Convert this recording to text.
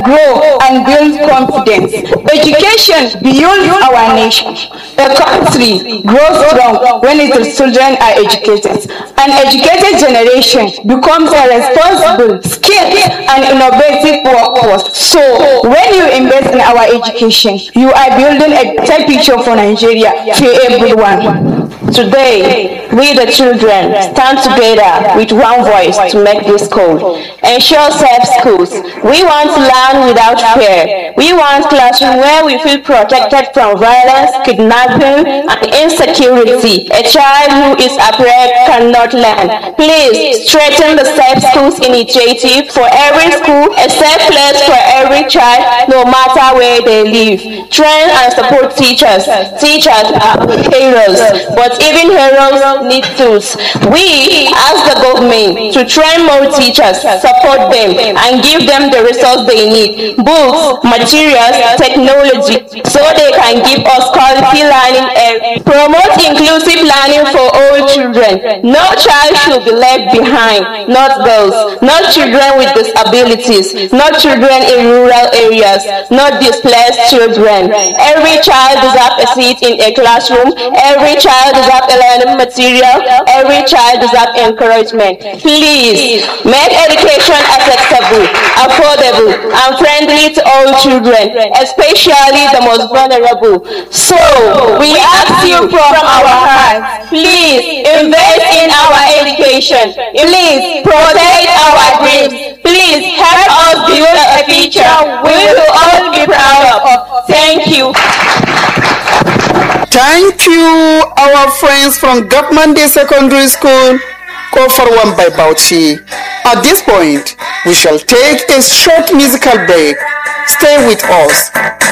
grow and build confidence. Education builds our nation. A country grows strong when its children are educated. An educated generation becomes a responsible, skilled, and innovative workforce. So, when you invest in our education, you are building a better future for Nigeria for everyone. Today, we the children stand together with one voice to make this call. Ensure safe schools. We want to learn without fear. We want classrooms where we feel protected from violence, kidnapping, and insecurity. A child who is afraid cannot learn. Please strengthen the Safe Schools initiative. For every school, a safe place for every child, no matter where they live. Train and support teachers. Teachers are heroes, but even heroes need tools. We ask the government to train more teachers, support them, and give them the resources they need, books, materials, technology, so they can give us quality learning. Promote inclusive learning for all children. No child should be left behind, not girls, not children with disabilities, not children in rural areas, not displaced children. Every child deserves a seat in a classroom. Every child deserves a learning material. Every child deserves encouragement. Please make education accessible, affordable, and friendly to all children, especially the most vulnerable. So we ask you from our hearts, please invest in our education. Please protect our dreams. Please help us build a future we will all be proud of. Thank you. Thank you, our friends from Government Day Secondary School, Kofar Wambai Bauchi. At this point, we shall take a short musical break. Stay with us.